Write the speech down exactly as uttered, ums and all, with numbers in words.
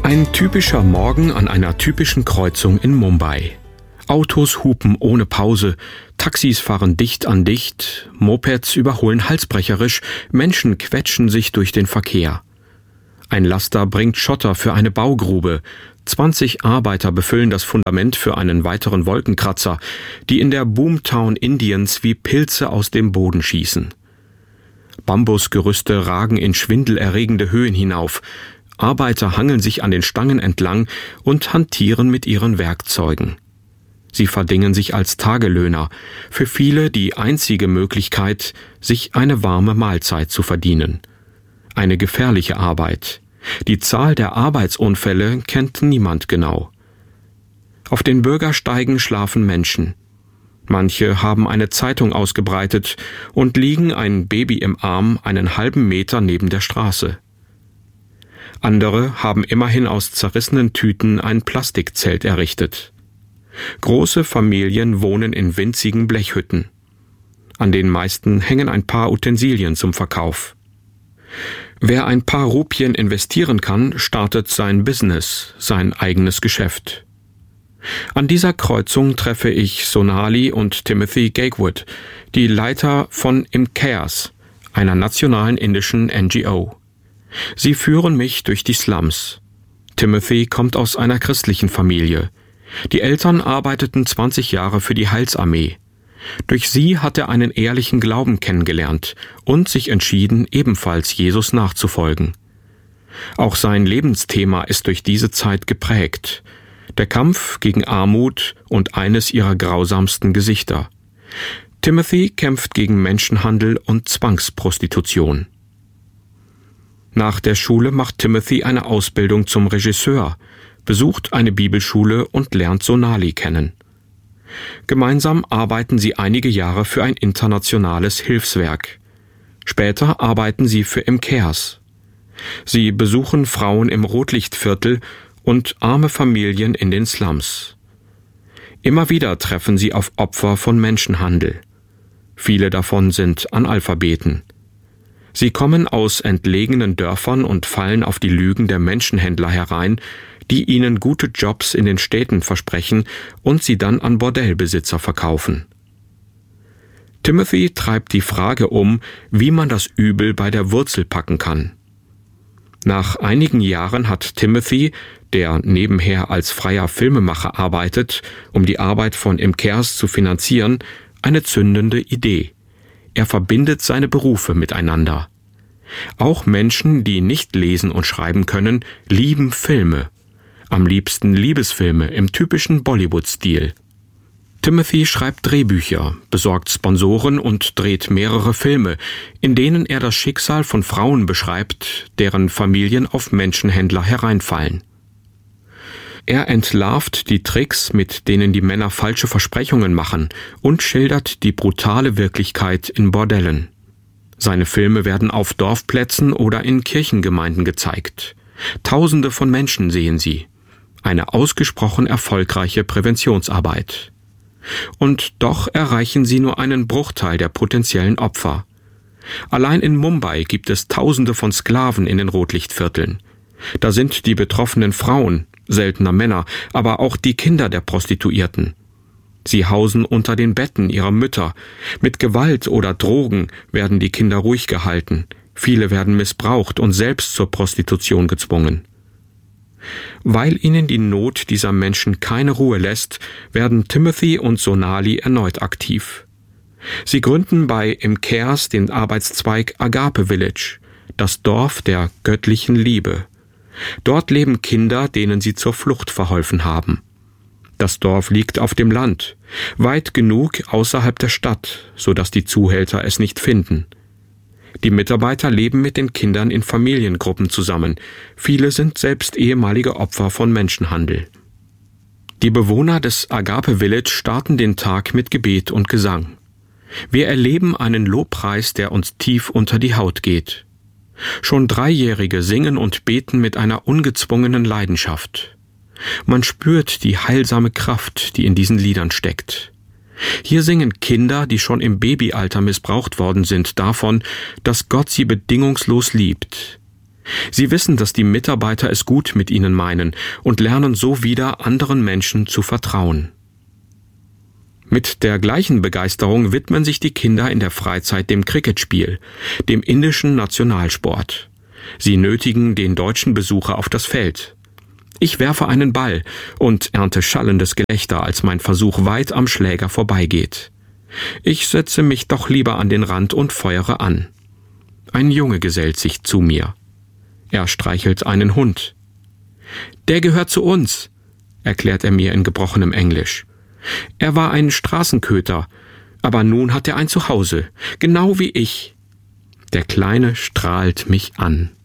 Ein typischer Morgen an einer typischen Kreuzung in Mumbai. Autos hupen ohne Pause, Taxis fahren dicht an dicht, Mopeds überholen halsbrecherisch, Menschen quetschen sich durch den Verkehr. Ein Laster bringt Schotter für eine Baugrube, zwanzig Arbeiter befüllen das Fundament für einen weiteren Wolkenkratzer, die in der Boomtown Indiens wie Pilze aus dem Boden schießen. Bambusgerüste ragen in schwindelerregende Höhen hinauf, Arbeiter hangeln sich an den Stangen entlang und hantieren mit ihren Werkzeugen. Sie verdingen sich als Tagelöhner, für viele die einzige Möglichkeit, sich eine warme Mahlzeit zu verdienen. Eine gefährliche Arbeit. Die Zahl der Arbeitsunfälle kennt niemand genau. Auf den Bürgersteigen schlafen Menschen. Manche haben eine Zeitung ausgebreitet und liegen, ein Baby im Arm, einen halben Meter neben der Straße. Andere haben immerhin aus zerrissenen Tüten ein Plastikzelt errichtet. Große Familien wohnen in winzigen Blechhütten. An den meisten hängen ein paar Utensilien zum Verkauf. Wer ein paar Rupien investieren kann, startet sein Business, sein eigenes Geschäft. An dieser Kreuzung treffe ich Sonali und Timothy Gakewood, die Leiter von ImCares, einer nationalen indischen N G O. Sie führen mich durch die Slums. Timothy kommt aus einer christlichen Familie. Die Eltern arbeiteten zwanzig Jahre für die Heilsarmee. Durch sie hat er einen ehrlichen Glauben kennengelernt und sich entschieden, ebenfalls Jesus nachzufolgen. Auch sein Lebensthema ist durch diese Zeit geprägt: der Kampf gegen Armut und eines ihrer grausamsten Gesichter. Timothy kämpft gegen Menschenhandel und Zwangsprostitution. Nach der Schule macht Timothy eine Ausbildung zum Regisseur, besucht eine Bibelschule und lernt Sonali kennen. Gemeinsam arbeiten sie einige Jahre für ein internationales Hilfswerk. Später arbeiten sie für ImCares. Sie besuchen Frauen im Rotlichtviertel und arme Familien in den Slums. Immer wieder treffen sie auf Opfer von Menschenhandel. Viele davon sind Analphabeten. Sie kommen aus entlegenen Dörfern und fallen auf die Lügen der Menschenhändler herein, die ihnen gute Jobs in den Städten versprechen und sie dann an Bordellbesitzer verkaufen. Timothy treibt die Frage um, wie man das Übel bei der Wurzel packen kann. Nach einigen Jahren hat Timothy, der nebenher als freier Filmemacher arbeitet, um die Arbeit von ImCares zu finanzieren, eine zündende Idee. Er verbindet seine Berufe miteinander. Auch Menschen, die nicht lesen und schreiben können, lieben Filme. Am liebsten Liebesfilme im typischen Bollywood-Stil. Timothy schreibt Drehbücher, besorgt Sponsoren und dreht mehrere Filme, in denen er das Schicksal von Frauen beschreibt, deren Familien auf Menschenhändler hereinfallen. Er entlarvt die Tricks, mit denen die Männer falsche Versprechungen machen, und schildert die brutale Wirklichkeit in Bordellen. Seine Filme werden auf Dorfplätzen oder in Kirchengemeinden gezeigt. Tausende von Menschen sehen sie. Eine ausgesprochen erfolgreiche Präventionsarbeit. Und doch erreichen sie nur einen Bruchteil der potenziellen Opfer. Allein in Mumbai gibt es Tausende von Sklaven in den Rotlichtvierteln. Da sind die betroffenen Frauen, seltener Männer, aber auch die Kinder der Prostituierten. Sie hausen unter den Betten ihrer Mütter. Mit Gewalt oder Drogen werden die Kinder ruhig gehalten. Viele werden missbraucht und selbst zur Prostitution gezwungen. Weil ihnen die Not dieser Menschen keine Ruhe lässt, werden Timothy und Sonali erneut aktiv. Sie gründen bei ImCares den Arbeitszweig Agape Village, das Dorf der göttlichen Liebe. Dort leben Kinder, denen sie zur Flucht verholfen haben. Das Dorf liegt auf dem Land, weit genug außerhalb der Stadt, sodass die Zuhälter es nicht finden. Die Mitarbeiter leben mit den Kindern in Familiengruppen zusammen. Viele sind selbst ehemalige Opfer von Menschenhandel. Die Bewohner des Agape Village starten den Tag mit Gebet und Gesang. Wir erleben einen Lobpreis, der uns tief unter die Haut geht. Schon Dreijährige singen und beten mit einer ungezwungenen Leidenschaft. Man spürt die heilsame Kraft, die in diesen Liedern steckt. Hier singen Kinder, die schon im Babyalter missbraucht worden sind, davon, dass Gott sie bedingungslos liebt. Sie wissen, dass die Mitarbeiter es gut mit ihnen meinen und lernen so wieder, anderen Menschen zu vertrauen. Mit der gleichen Begeisterung widmen sich die Kinder in der Freizeit dem Cricketspiel, dem indischen Nationalsport. Sie nötigen den deutschen Besucher auf das Feld. Ich werfe einen Ball und ernte schallendes Gelächter, als mein Versuch weit am Schläger vorbeigeht. Ich setze mich doch lieber an den Rand und feuere an. Ein Junge gesellt sich zu mir. Er streichelt einen Hund. »Der gehört zu uns«, erklärt er mir in gebrochenem Englisch. »Er war ein Straßenköter, aber nun hat er ein Zuhause, genau wie ich.« Der Kleine strahlt mich an.